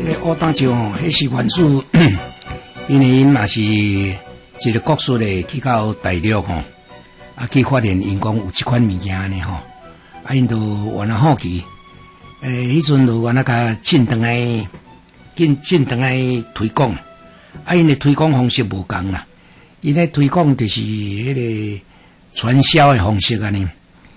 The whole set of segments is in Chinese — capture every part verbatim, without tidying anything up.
个乌胆椒吼，迄是原始，因为因嘛是一个国术咧，去到大陆吼，啊去发现因讲有即款物件呢吼，啊因就原来好奇，诶，迄阵就原来甲进登来，进进登来推广，啊因的推广方式无共啦，因咧推广就是迄个传销的方式安尼。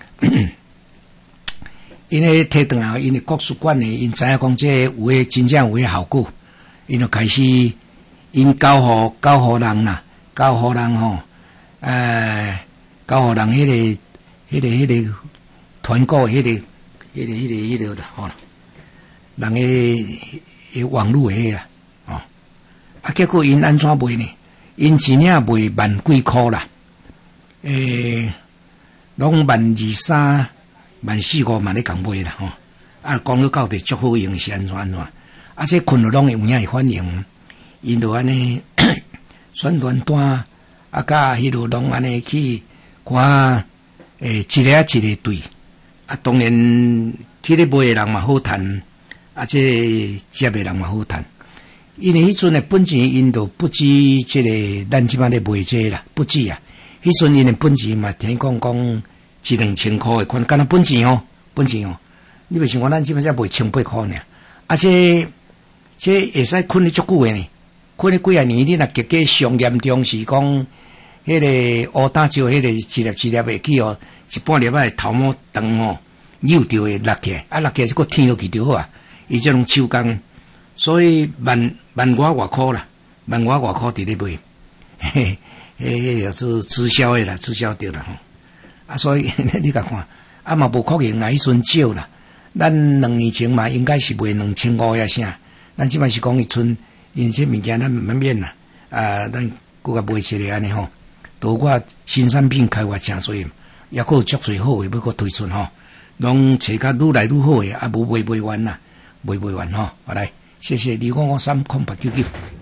因咧摕转来，因的国术馆呢，因知影讲这有诶真正有诶效果，因就开始因教互教互人啦，教互人吼，诶，教互人迄、那个、迄、那个、迄、那个团购，迄、那个、迄、那个、迄、那个、迄个吼，人诶诶网络诶啦，哦，啊，结果因安怎卖呢？因一领卖万几箍啦，诶，拢万二三。万四五万咧共买啦吼，啊讲到到底足好用是安怎安怎，啊这困了拢有影会反应，因就安尼宣传单啊甲迄落拢安尼去看诶一个一个对，啊当然去咧买诶人嘛好趁，啊这接诶人嘛好趁，因为迄阵诶本钱因都不止即个咱即摆咧卖这啦，不止啊，迄阵因诶本钱嘛听讲讲。一两千块诶款，干那本钱哦，本钱哦，你袂想讲咱即摆才卖千八块呢？啊，这这会使困咧足久诶呢，困咧几啊年，你若结果上严重是讲，迄个乌胆椒，迄个一粒一粒会去哦，一半粒仔头毛长哦，扭着会落起来，啊落起来这个天落去就好啊，伊这种手工，所以万万外外箍啦，万外外箍伫咧卖，嘿，迄个是直销诶啦，直销着啦吼。啊，所以你甲看，啊嘛无可能啊，迄阵少啦。咱两年前嘛，应该是卖两千五呀啥。咱即摆是讲一村，因这物件咱免免啦。啊，咱搁甲卖起来安尼吼，都我新产品开发诚侪，也搁有足侪好诶要搁推出吼。拢找甲愈来愈好诶，啊无卖卖完啦，卖卖完吼。好来，谢谢你讲我三空八九九。